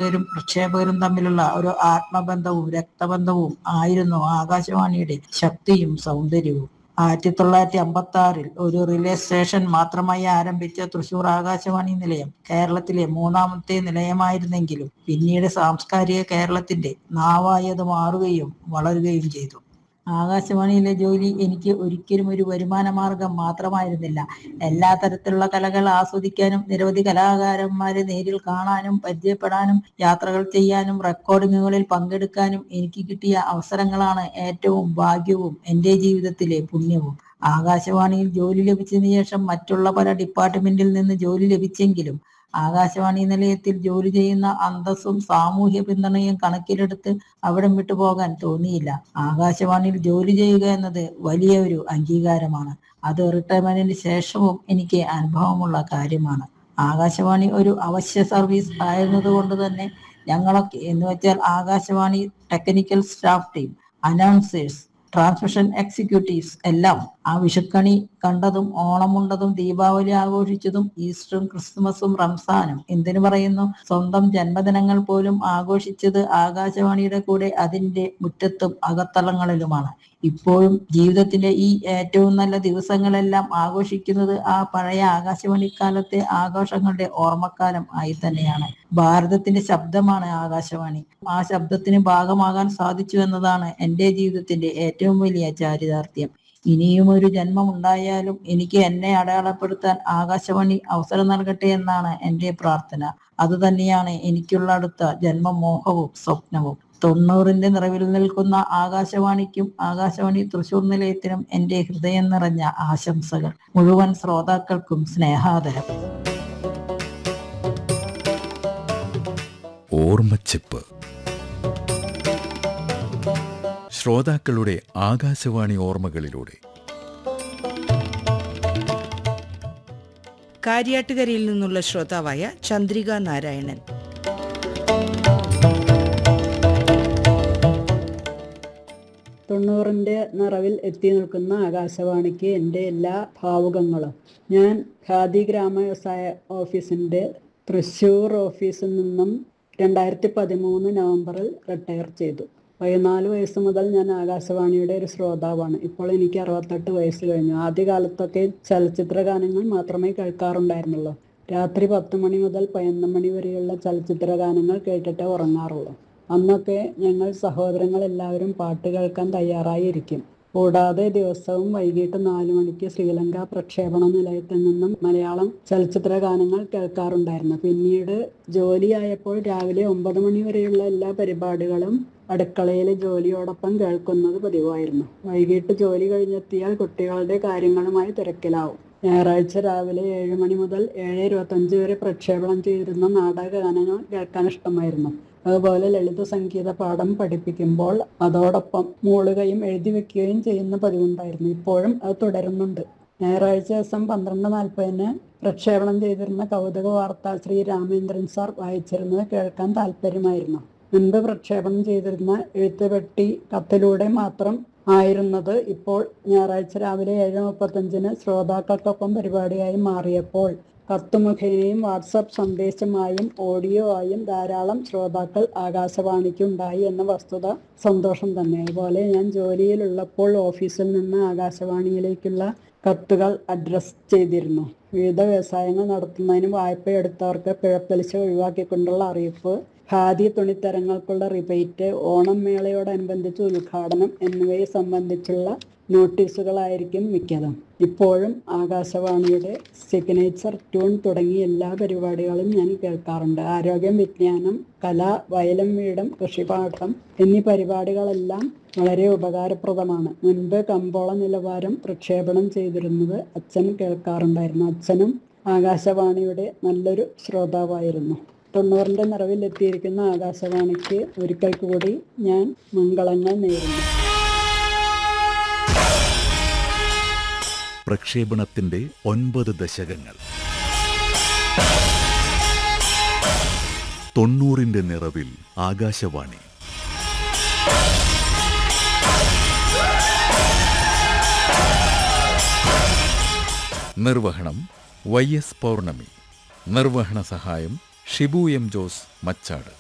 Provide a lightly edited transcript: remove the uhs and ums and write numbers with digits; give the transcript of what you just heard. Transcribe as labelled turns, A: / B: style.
A: പ്രേക്ഷകരും പ്രക്ഷേപകരും തമ്മിലുള്ള ഒരു ആത്മബന്ധവും രക്തബന്ധവും ആയിരുന്നു ആകാശവാണിയുടെ ശക്തിയും സൗന്ദര്യവും. 1956 ഒരു റിലേ സ്റ്റേഷൻ മാത്രമായി ആരംഭിച്ച തൃശൂർ ആകാശവാണി നിലയം കേരളത്തിലെ 3ാമത്തെ നിലയമായിരുന്നെങ്കിലും പിന്നീട് സാംസ്കാരിക കേരളത്തിന്റെ നാവായത് മാറുകയും വളരുകയും ചെയ്തു. ആകാശവാണിയിലെ ജോലി എനിക്ക് ഒരിക്കലും ഒരു വരുമാന മാർഗം മാത്രമായിരുന്നില്ല. എല്ലാ തരത്തിലുള്ള കലകൾ ആസ്വദിക്കാനും നിരവധി കലാകാരന്മാരെ നേരിൽ കാണാനും പരിചയപ്പെടാനും യാത്രകൾ ചെയ്യാനും റെക്കോർഡിങ്ങുകളിൽ പങ്കെടുക്കാനും എനിക്ക് കിട്ടിയ അവസരങ്ങളാണ് ഏറ്റവും ഭാഗ്യവും എൻ്റെ ജീവിതത്തിലെ പുണ്യവും. ആകാശവാണിയിൽ ജോലി ലഭിച്ചതിന് ശേഷം മറ്റുള്ള പല ഡിപ്പാർട്ട്മെന്റിൽ നിന്ന് ജോലി ലഭിച്ചെങ്കിലും ആകാശവാണി നിലയത്തിൽ ജോലി ചെയ്യുന്ന അന്തസ്സും സാമൂഹ്യ പിന്തുണയും കണക്കിലെടുത്ത് അവിടം വിട്ടുപോകാൻ തോന്നിയില്ല. ആകാശവാണിയിൽ ജോലി ചെയ്യുക എന്നത് വലിയ ഒരു അംഗീകാരമാണ്. അത് റിട്ടയർമെന്റിന് ശേഷവും എനിക്ക് അനുഭവമുള്ള കാര്യമാണ്. ആകാശവാണി ഒരു അവശ്യ സർവീസ് ആയിരുന്നതുകൊണ്ട് തന്നെ ഞങ്ങളൊക്കെ എന്നുവെച്ചാൽ Akashvani technical staff team, announcers, transmission executives എല്ലാം ആ വിഷുക്കണി കണ്ടതും ഓണമുണ്ടതും ദീപാവലി ആഘോഷിച്ചതും ഈസ്റ്ററും ക്രിസ്മസും റംസാനും എന്തിനു പറയുന്നു സ്വന്തം ജന്മദിനങ്ങൾ പോലും ആഘോഷിച്ചത് ആകാശവാണിയുടെ കൂടെ അതിൻ്റെ മുറ്റത്തും അകത്തളങ്ങളിലുമാണ്. ഇപ്പോഴും ജീവിതത്തിന്റെ ഈ ഏറ്റവും നല്ല ദിവസങ്ങളെല്ലാം ആഘോഷിക്കുന്നത് ആ പഴയ ആകാശവാണിക്കാലത്തെ ആഘോഷങ്ങളുടെ ഓർമ്മക്കാലം ആയി തന്നെയാണ്. ഭാരതത്തിന്റെ ശബ്ദമാണ് ആകാശവാണി. ആ ശബ്ദത്തിന് ഭാഗമാകാൻ സാധിച്ചു എന്നതാണ് എൻ്റെ ജീവിതത്തിന്റെ ഏറ്റവും വലിയ ചാരിതാർത്ഥ്യം. ഇനിയും ഒരു ജന്മം ഉണ്ടായാലും എനിക്ക് എന്നെ അടയാളപ്പെടുത്താൻ ആകാശവാണി അവസരം നൽകട്ടെ എന്നാണ് എൻ്റെ പ്രാർത്ഥന. അത് തന്നെയാണ് എനിക്കുള്ള അടുത്ത ജന്മമോഹവും സ്വപ്നവും. 90ന്റെ നിറവിൽ നിൽക്കുന്ന ആകാശവാണിക്കും ആകാശവാണി തൃശൂർ നിലയത്തിനും എൻ്റെ ഹൃദയം നിറഞ്ഞ ആശംസകൾ. മുഴുവൻ ശ്രോതാക്കൾക്കും സ്നേഹാദരം.
B: ഓർമ്മച്ചിപ്പ്. ശ്രോതാക്കളുടെ ആകാശവാണി ഓർമ്മകളിലൂടെ.
C: കാര്യാട്ടുകരയിൽ നിന്നുള്ള ശ്രോതാവായ ചന്ദ്രിക നാരായണൻ.
D: തൊണ്ണൂറിൻ്റെ നിറവിൽ എത്തി നിൽക്കുന്ന ആകാശവാണിക്ക് എൻ്റെ എല്ലാ ഭാവുകങ്ങളും. ഞാൻ ഖാദി ഗ്രാമ വ്യവസായ ഓഫീസിൻ്റെ തൃശ്ശൂർ ഓഫീസിൽ നിന്നും 2013 നവംബറിൽ റിട്ടയർ ചെയ്തു. 14 വയസ്സ് മുതൽ ഞാൻ ആകാശവാണിയുടെ ഒരു ശ്രോതാവാണ്. ഇപ്പോൾ എനിക്ക് 68 വയസ്സ് കഴിഞ്ഞു. ആദ്യകാലത്തൊക്കെ ചലച്ചിത്ര ഗാനങ്ങൾ മാത്രമേ കേൾക്കാറുണ്ടായിരുന്നുള്ളൂ. രാത്രി 10 മണി മുതൽ 11 മണി വരെയുള്ള ചലച്ചിത്ര ഗാനങ്ങൾ കേട്ടിട്ടേ ഉറങ്ങാറുള്ളൂ. അന്നൊക്കെ ഞങ്ങൾ സഹോദരങ്ങൾ എല്ലാവരും പാട്ട് കേൾക്കാൻ തയ്യാറായിരിക്കും. കൂടാതെ ദിവസവും വൈകിട്ട് 4 മണിക്ക് ശ്രീലങ്ക പ്രക്ഷേപണ നിലയത്തിൽ നിന്നും മലയാളം ചലച്ചിത്ര ഗാനങ്ങൾ കേൾക്കാറുണ്ടായിരുന്നു. പിന്നീട് ജോലിയായപ്പോൾ രാവിലെ 9 മണി വരെയുള്ള എല്ലാ പരിപാടികളും അടുക്കളയിലെ ജോലിയോടൊപ്പം കേൾക്കുന്നത് പതിവായിരുന്നു. വൈകിട്ട് ജോലി കഴിഞ്ഞെത്തിയാൽ കുട്ടികളുടെ കാര്യങ്ങളുമായി തിരക്കിലാവും. ഞായറാഴ്ച രാവിലെ 7 മണി മുതൽ 7:25 വരെ പ്രക്ഷേപണം ചെയ്തിരുന്ന നാടക ഗാനങ്ങൾ കേൾക്കാൻ ഇഷ്ടമായിരുന്നു. അതുപോലെ ലളിത സംഗീത പാഠം പഠിപ്പിക്കുമ്പോൾ അതോടൊപ്പം മൂളുകയും എഴുതി വെക്കുകയും ചെയ്യുന്ന പതിവുണ്ടായിരുന്നു. ഇപ്പോഴും അത് തുടരുന്നുണ്ട്. ഞായറാഴ്ച ദിവസം 12:40 പ്രക്ഷേപണം ചെയ്തിരുന്ന കൗതുക വാർത്ത ശ്രീ രാമേന്ദ്രൻ സാർ വായിച്ചിരുന്നത് കേൾക്കാൻ താല്പര്യമായിരുന്നു. മുൻപ് പ്രക്ഷേപണം ചെയ്തിരുന്ന എഴുത്തുപെട്ടി കത്തിലൂടെ മാത്രം ആയിരുന്നത് ഇപ്പോൾ ഞായറാഴ്ച രാവിലെ 7:35 ശ്രോതാക്കൾക്കൊപ്പം പരിപാടിയായി മാറിയപ്പോൾ കത്ത് മുഖേനയും വാട്സപ്പ് സന്ദേശമായും ഓഡിയോ ആയും ധാരാളം ശ്രോതാക്കൾ ആകാശവാണിക്കുണ്ടായി എന്ന വസ്തുത സന്തോഷം തന്നെ. അതുപോലെ ഞാൻ ജോലിയിലുള്ളപ്പോൾ ഓഫീസിൽ നിന്ന് ആകാശവാണിയിലേക്കുള്ള കത്തുകൾ അഡ്രസ് ചെയ്തിരുന്നു. വിവിധ വ്യവസായങ്ങൾ നടത്തുന്നതിന് വായ്പയെടുത്തവർക്ക് പിഴപ്പലിശ ഒഴിവാക്കിക്കൊണ്ടുള്ള അറിയിപ്പ്, ഖാദി തുണിത്തരങ്ങൾക്കുള്ള റിബേറ്റ്, ഓണം മേളയോടനുബന്ധിച്ച് ഉദ്ഘാടനം എന്നിവയെ സംബന്ധിച്ചുള്ള നോട്ടീസുകളായിരിക്കും മിക്കതും. ഇപ്പോഴും ആകാശവാണിയുടെ സിഗ്നേച്ചർ ട്യൂൺ തുടങ്ങി എല്ലാ പരിപാടികളും ഞാൻ കേൾക്കാറുണ്ട്. ആരോഗ്യം, വിജ്ഞാനം, കല, വയലും വീടും, കൃഷിപാഠം എന്നീ പരിപാടികളെല്ലാം വളരെ ഉപകാരപ്രദമാണ്. മുൻപ് കമ്പോള നിലവാരം പ്രക്ഷേപണം ചെയ്തിരുന്നത് അച്ഛൻ കേൾക്കാറുണ്ടായിരുന്നു. അച്ഛനും ആകാശവാണിയുടെ നല്ലൊരു ശ്രോതാവായിരുന്നു. 90ന്റെ നിറവിൽ എത്തിയിരിക്കുന്ന ആകാശവാണിക്ക് ഒരിക്കൽ കൂടി ഞാൻ മംഗളങ്ങൾ നേരുന്നു.
B: പ്രക്ഷേപണത്തിന്റെ 9 ദശകങ്ങൾ. 90ന്റെ നിറവിൽ ആകാശവാണി. നിർവഹണം YS പൗർണമി. നിർവഹണ സഹായം ഷിബു എം ജോസ് മച്ചാട്.